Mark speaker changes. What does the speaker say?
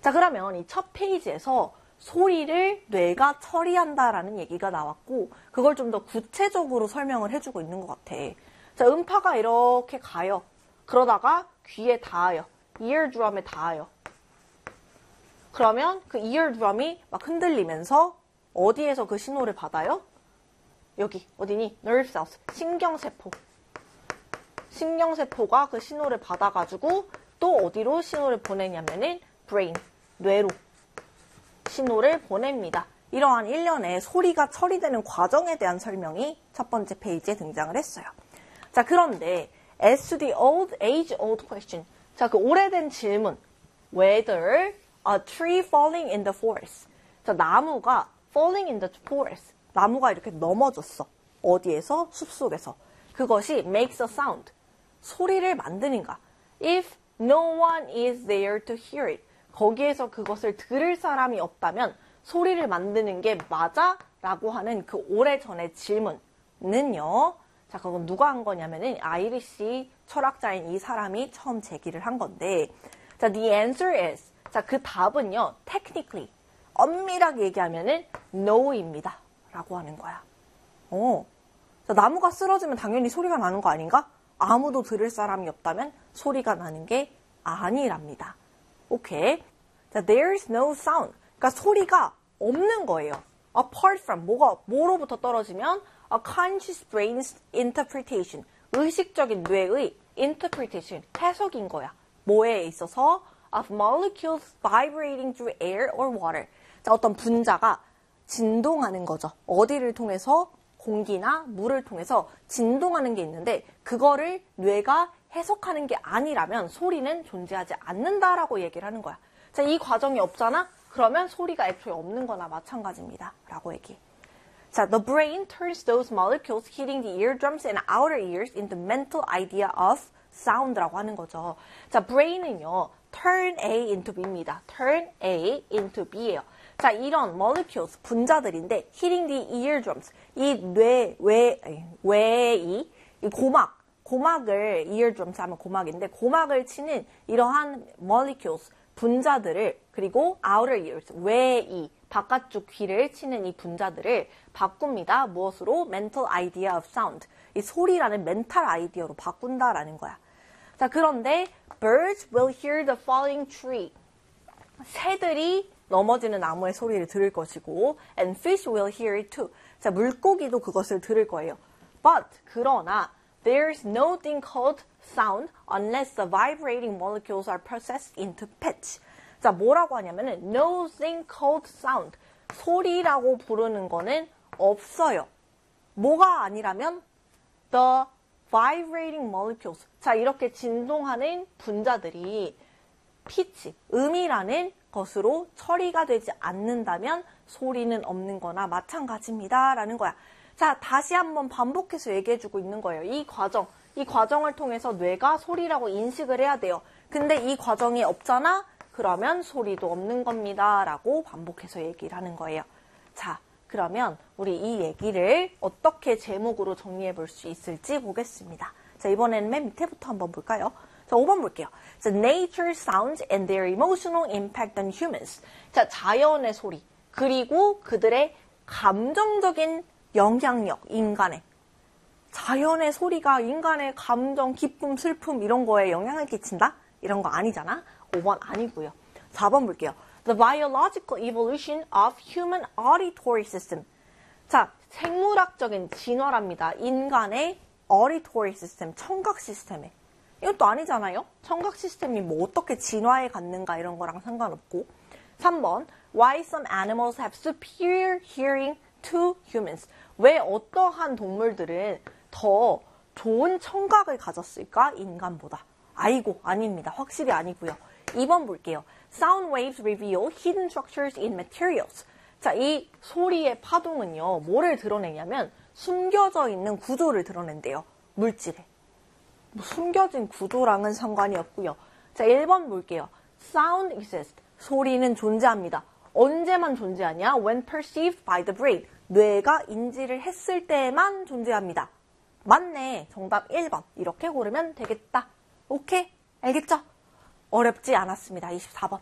Speaker 1: 자, 그러면 이 첫 페이지에서 소리를 뇌가 처리한다라는 얘기가 나왔고 그걸 좀 더 구체적으로 설명을 해주고 있는 것 같아. 자, 음파가 이렇게 가요. 그러다가 귀에 닿아요. eardrum에 닿아요. 그러면 그 eardrum이 막 흔들리면서 어디에서 그 신호를 받아요? 여기 어디니? nerve cells, 신경세포. 신경세포가 그 신호를 받아가지고 또 어디로 신호를 보내냐면은 brain, 뇌로 신호를 보냅니다. 이러한 일련의 소리가 처리되는 과정에 대한 설명이 첫 번째 페이지에 등장을 했어요. 자, 그런데 as to the age-old question. 자, 그 오래된 질문. Whether a tree falling in the forest. 자, 나무가 falling in the forest. 나무가 이렇게 넘어졌어. 어디에서? 숲속에서. 그것이 makes a sound. 소리를 만드는가. If no one is there to hear it. 거기에서 그것을 들을 사람이 없다면 소리를 만드는 게 맞아? 라고 하는 그 오래전의 질문은요. 자, 그건 누가 한 거냐면은 아이리시 철학자인 이 사람이 처음 제기를 한 건데, 자, the answer is, 자, 그 답은요, technically, 엄밀하게 얘기하면은 no입니다. 라고 하는 거야. 자, 나무가 쓰러지면 당연히 소리가 나는 거 아닌가? 아무도 들을 사람이 없다면 소리가 나는 게 아니랍니다. 오케이. 자, there's no sound. 그러니까 소리가 없는 거예요. apart from, 뭐로부터 떨어지면 a conscious brain's interpretation. 의식적인 뇌의 interpretation, 해석인 거야. 뭐에 있어서? of molecules vibrating through air or water. 자, 어떤 분자가 진동하는 거죠. 어디를 통해서? 공기나 물을 통해서 진동하는 게 있는데 그거를 뇌가 해석하는 게 아니라면 소리는 존재하지 않는다라고 얘기를 하는 거야. 자, 이 과정이 없잖아? 그러면 소리가 애초에 없는 거나 마찬가지입니다. 라고 얘기해. 자, the brain turns those molecules hitting the eardrums and outer ears into mental idea of sound라고 하는 거죠. 자, brain은요, turn A into B입니다. turn A into B예요. 자, 이런 molecules, 분자들인데 hitting the eardrums, 이 뇌의 이 고막을 eardrums 하면 고막인데 고막을 치는 이러한 molecules, 분자들을 그리고 outer ears, 외이 바깥쪽 귀를 치는 이 분자들을 바꿉니다. 무엇으로? mental idea of sound. 이 소리라는 멘탈 아이디어로 바꾼다라는 거야. 자, 그런데 birds will hear the falling tree. 새들이 넘어지는 나무의 소리를 들을 것이고 and fish will hear it too. 자, 물고기도 그것을 들을 거예요. But, 그러나 there's no thing called sound unless the vibrating molecules are processed into pitch. 자, 뭐라고 하냐면은 no thing called sound. 소리라고 부르는 거는 없어요. 뭐가 아니라면 the vibrating molecules. 자, 이렇게 진동하는 분자들이 피치, 음이라는 것으로 처리가 되지 않는다면 소리는 없는 거나 마찬가지입니다. 라는 거야. 자, 다시 한번 반복해서 얘기해주고 있는 거예요. 이 과정을 통해서 뇌가 소리라고 인식을 해야 돼요. 근데 이 과정이 없잖아? 그러면 소리도 없는 겁니다. 라고 반복해서 얘기를 하는 거예요. 자, 그러면 우리 이 얘기를 어떻게 제목으로 정리해 볼 수 있을지 보겠습니다. 자, 이번에는 맨 밑에부터 한번 볼까요? 자, 5번 볼게요. 자, nature sounds and their emotional impact on humans. 자, 자연의 소리, 그리고 그들의 감정적인 영향력, 인간의. 자연의 소리가 인간의 감정, 기쁨, 슬픔 이런 거에 영향을 끼친다? 이런 거 아니잖아? 5번 아니고요. 4번 볼게요. The biological evolution of human auditory system. 자, 생물학적인 진화랍니다. 인간의 auditory system, 청각 시스템에. 이것도 아니잖아요? 청각 시스템이 뭐 어떻게 진화해 갔는가 이런 거랑 상관없고. 3번, why some animals have superior hearing to humans. 왜 어떠한 동물들은 더 좋은 청각을 가졌을까? 인간보다. 아이고, 아닙니다. 확실히 아니고요. 2번 볼게요. Sound waves reveal hidden structures in materials. 자, 이 소리의 파동은요, 뭐를 드러내냐면 숨겨져 있는 구조를 드러낸대요. 물질에. 뭐 숨겨진 구조랑은 상관이 없고요. 자, 1번 볼게요. Sound exists. 소리는 존재합니다. 언제만 존재하냐? When perceived by the brain. 뇌가 인지를 했을 때만 존재합니다. 맞네. 정답 1번. 이렇게 고르면 되겠다. 오케이? 알겠죠? 어렵지 않았습니다. 24번.